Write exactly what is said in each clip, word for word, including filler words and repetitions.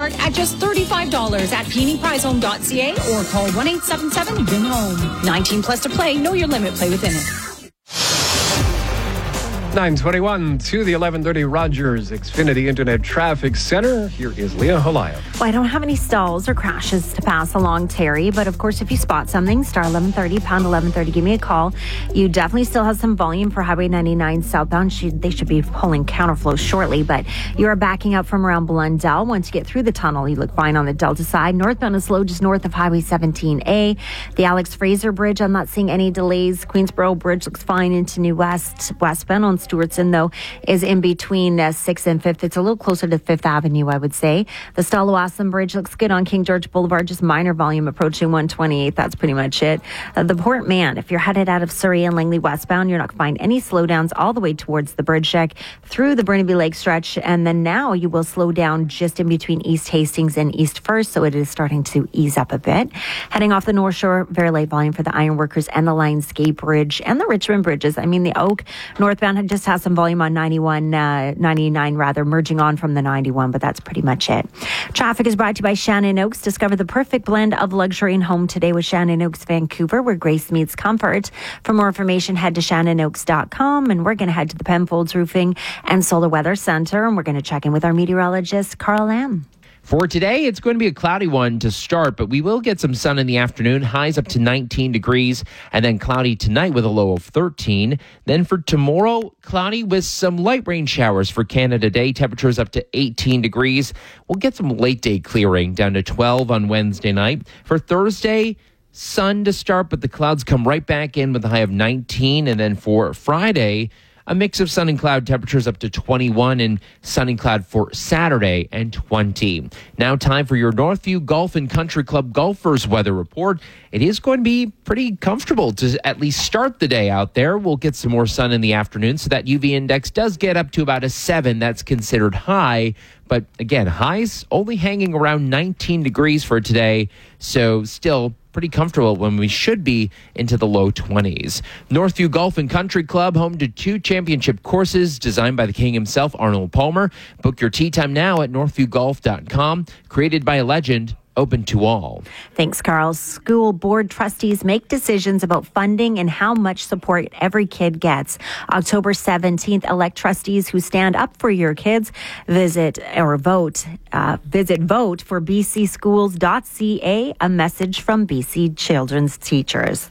start at just thirty-five dollars at peony prize home dot c a or call one eight seven seven, B I M home. nineteen plus to play. Know your limit. Play within it. nine twenty-one to the eleven thirty Rogers Xfinity Internet Traffic Center. Here is Leah Holayev. Well, I don't have any stalls or crashes to pass along, Terry, but of course, if you spot something, star eleven thirty, pound eleven thirty, give me a call. You definitely still have some volume for Highway ninety-nine southbound. They should be pulling counterflow shortly, but you are backing up from around Blundell. Once you get through the tunnel, you look fine on the Delta side. Northbound is slow just north of Highway seventeen A. The Alex Fraser Bridge, I'm not seeing any delays. Queensboro Bridge looks fine into New West. Westbound on Stewartson, though, is in between uh, sixth and fifth. It's a little closer to fifth Avenue, I would say. The Stalowassam Bridge looks good on King George Boulevard, just minor volume approaching one twenty-eight. That's pretty much it. Uh, the Port Man, if you're headed out of Surrey and Langley westbound, you're not going to find any slowdowns all the way towards the bridge deck through the Burnaby Lake stretch. And then now you will slow down just in between East Hastings and East First, so it is starting to ease up a bit. Heading off the North Shore, very light volume for the Ironworkers and the Lionsgate Bridge and the Richmond Bridges. I mean, the Oak northbound just has some volume on ninety-one, uh, ninety-nine rather, merging on from the ninety-one, but that's pretty much it. Traffic is brought to you by Shannon Oaks. Discover the perfect blend of luxury and home today with Shannon Oaks Vancouver, where grace meets comfort. For more information, head to shannon oaks dot com, and we're going to head to the Penfolds Roofing and Solar Weather Center, and we're going to check in with our meteorologist, Carl Lamb. For today, it's going to be a cloudy one to start, but we will get some sun in the afternoon, highs up to nineteen degrees, and then cloudy tonight with a low of thirteen. Then for tomorrow, cloudy with some light rain showers for Canada Day, temperatures up to eighteen degrees. We'll get some late day clearing down to twelve on Wednesday night. For Thursday, sun to start, but the clouds come right back in with a high of nineteen. And then for Friday, a mix of sun and cloud, temperatures up to twenty-one, and sun and cloud for Saturday and twenty. Now time for your Northview Golf and Country Club golfers weather report. It is going to be pretty comfortable to at least start the day out there. We'll get some more sun in the afternoon, so that U V index does get up to about a seven. That's considered high. But again, highs only hanging around nineteen degrees for today. So still pretty comfortable when we should be into the low twenties. Northview Golf and Country Club, home to two championship courses designed by the king himself, Arnold Palmer. Book your tee time now at northview golf dot com. Created by a legend, open to all. Thanks, Carl. School board trustees make decisions about funding and how much support every kid gets. October seventeenth, elect trustees who stand up for your kids. Visit or vote. Uh, visit vote for b c schools dot c a. A message from B C Children's Teachers.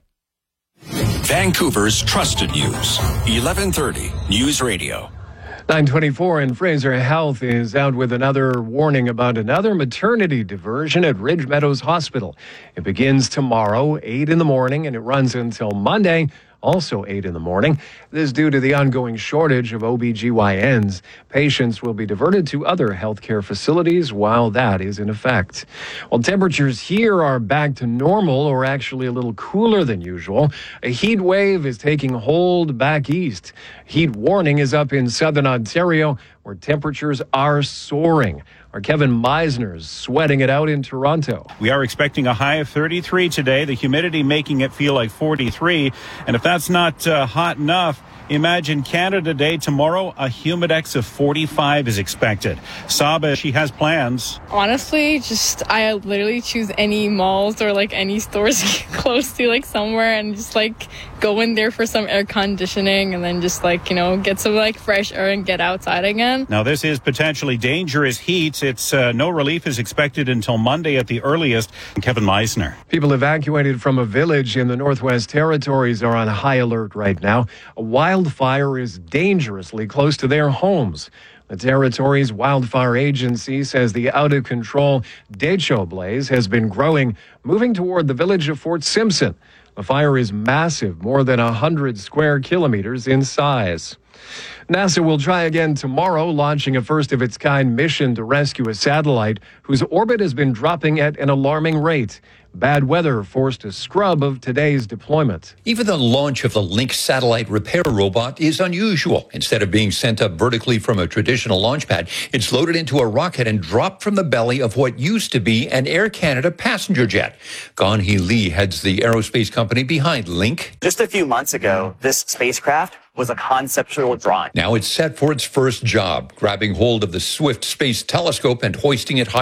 Vancouver's trusted news. eleven thirty News Radio. nine twenty-four, and Fraser Health is out with another warning about another maternity diversion at Ridge Meadows Hospital. It begins tomorrow, eight in the morning, and it runs until Monday, also eight in the morning. This is due to the ongoing shortage of O B G Y Ns. Patients will be diverted to other healthcare facilities while that is in effect. Well, temperatures here are back to normal, or actually a little cooler than usual. A heat wave is taking hold back east. Heat warning is up in southern Ontario, where temperatures are soaring. Our Kevin Meisner's sweating it out in Toronto. We are expecting a high of thirty-three today, the humidity making it feel like forty-three. And if that's not uh, hot enough, imagine Canada Day tomorrow. A humidex of forty-five is expected. Saba, she has plans. Honestly, just I literally choose any malls or like any stores close to like somewhere and just like go in there for some air conditioning and then just like, you know, get some like fresh air and get outside again. Now, this is potentially dangerous heat. It's uh, no relief is expected until Monday at the earliest. Kevin Meisner. People evacuated from a village in the Northwest Territories are on high alert right now. A wildfire is dangerously close to their homes. The Territories Wildfire Agency says the out-of-control Decho blaze has been growing, moving toward the village of Fort Simpson. The fire is massive, more than one hundred square kilometers in size. NASA will try again tomorrow, launching a first-of-its-kind mission to rescue a satellite whose orbit has been dropping at an alarming rate. Bad weather forced a scrub of today's deployment. Even the launch of the Link satellite repair robot is unusual. Instead of being sent up vertically from a traditional launch pad, it's loaded into a rocket and dropped from the belly of what used to be an Air Canada passenger jet. Gan Hee Lee heads the aerospace company behind Link. Just a few months ago, this spacecraft was a conceptual drawing. Now it's set for its first job, grabbing hold of the Swift Space Telescope and hoisting it high